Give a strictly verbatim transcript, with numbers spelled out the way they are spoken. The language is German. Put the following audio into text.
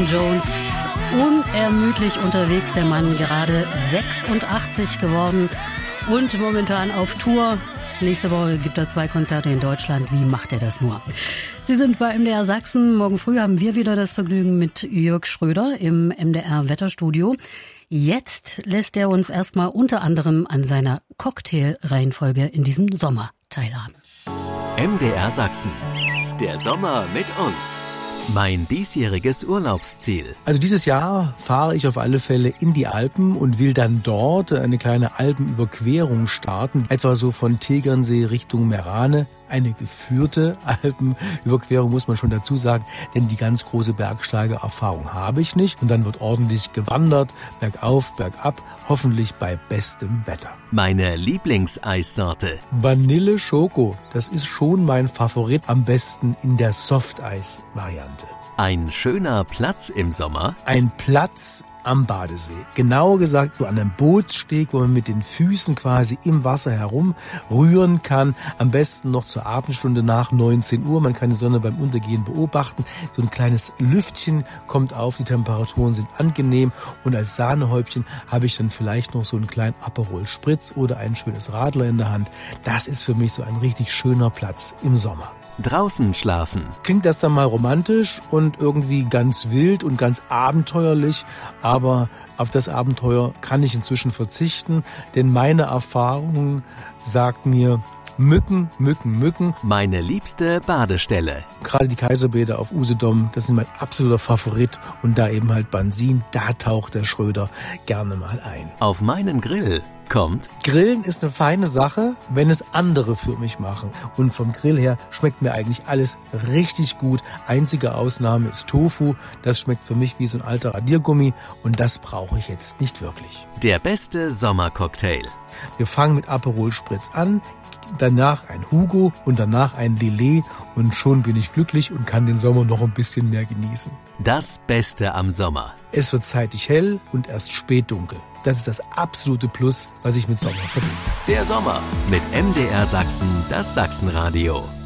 Tom Jones, unermüdlich unterwegs, der Mann, gerade sechsundachtzig geworden und momentan auf Tour. Nächste Woche gibt er zwei Konzerte in Deutschland. Wie macht er das nur? Sie sind bei M D R Sachsen. Morgen früh haben wir wieder das Vergnügen mit Jörg Schröder im M D R Wetterstudio. Jetzt lässt er uns erstmal unter anderem an seiner Cocktailreihenfolge in diesem Sommer teilhaben. M D R Sachsen. Der Sommer mit uns. Mein diesjähriges Urlaubsziel. Also dieses Jahr fahre ich auf alle Fälle in die Alpen und will dann dort eine kleine Alpenüberquerung starten. Etwa so von Tegernsee Richtung Merane. Eine geführte Alpenüberquerung, muss man schon dazu sagen, denn die ganz große Bergsteigererfahrung habe ich nicht. Und dann wird ordentlich gewandert, bergauf, bergab, hoffentlich bei bestem Wetter. Meine Lieblingseissorte. Vanille Schoko, das ist schon mein Favorit, am besten in der Softeis-Variante. Ein schöner Platz im Sommer. Ein Platz am Badesee. Genauer gesagt so an einem Bootssteg, wo man mit den Füßen quasi im Wasser herumrühren kann. Am besten noch zur Abendstunde nach neunzehn Uhr. Man kann die Sonne beim Untergehen beobachten. So ein kleines Lüftchen kommt auf, die Temperaturen sind angenehm. Und als Sahnehäubchen habe ich dann vielleicht noch so einen kleinen Aperol Spritz oder ein schönes Radler in der Hand. Das ist für mich so ein richtig schöner Platz im Sommer. Draußen schlafen. Klingt das dann mal romantisch und irgendwie ganz wild und ganz abenteuerlich, aber auf das Abenteuer kann ich inzwischen verzichten, denn meine Erfahrung sagt mir, Mücken, Mücken, Mücken. Meine liebste Badestelle. Gerade die Kaiserbäder auf Usedom, das sind mein absoluter Favorit. Und da eben halt Bansin, da taucht der Schröder gerne mal ein. Auf meinen Grill kommt... Grillen ist eine feine Sache, wenn es andere für mich machen. Und vom Grill her schmeckt mir eigentlich alles richtig gut. Einzige Ausnahme ist Tofu. Das schmeckt für mich wie so ein alter Radiergummi. Und das brauche ich jetzt nicht wirklich. Der beste Sommercocktail. Wir fangen mit Aperol Spritz an, danach ein Hugo und danach ein Lillet und schon bin ich glücklich und kann den Sommer noch ein bisschen mehr genießen. Das Beste am Sommer. Es wird zeitig hell und erst spät dunkel. Das ist das absolute Plus, was ich mit Sommer verbinde. Der Sommer mit M D R Sachsen, das Sachsenradio.